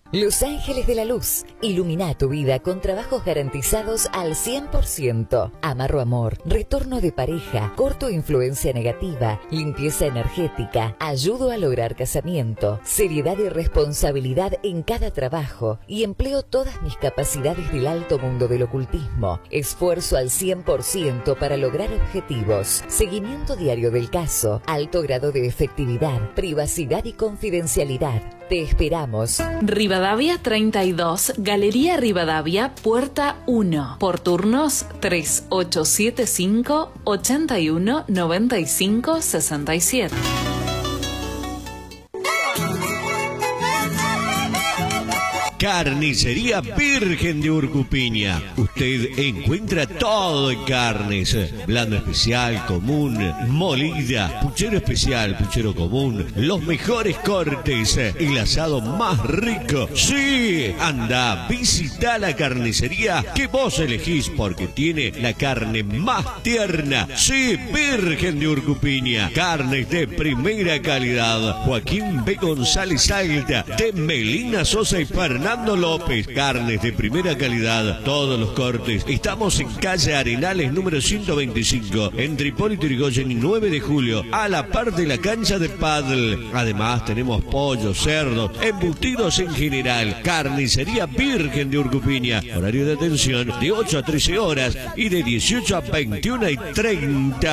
Los Ángeles de la Luz. Ilumina tu vida con trabajos garantizados al 100%. Amarro amor, retorno de pareja, corto influencia negativa, limpieza energética, ayudo a lograr casamiento, seriedad y responsabilidad en cada trabajo y empleo todas mis capacidades del alto mundo del ocultismo. Esfuerzo al 100% para lograr objetivos. Seguimiento diario del caso, alto grado de efectividad, privacidad y confidencialidad. Te esperamos. Rivadavia 32, Galería Rivadavia, Puerta 1. Por turnos 3875 81 95 67. Carnicería Virgen de Urcupiña. Usted encuentra todo en carnes. Blando especial, común, molida, puchero especial, puchero común. Los mejores cortes. El asado más rico. Sí, anda, visita la carnicería que vos elegís porque tiene la carne más tierna. Sí, Virgen de Urcupiña. Carnes de primera calidad. Joaquín B. González Salta. De Melina Sosa y Fernando López, carnes de primera calidad, todos los cortes. Estamos en calle Arenales número 125, entre Hipólito Yrigoyen y 9 de julio, a la par de la cancha de pádel. Además tenemos pollo, cerdos, embutidos en general. Carnicería Virgen de Urcupiña. Horario de atención de 8 a 13 horas y de 18 a 21 y 30.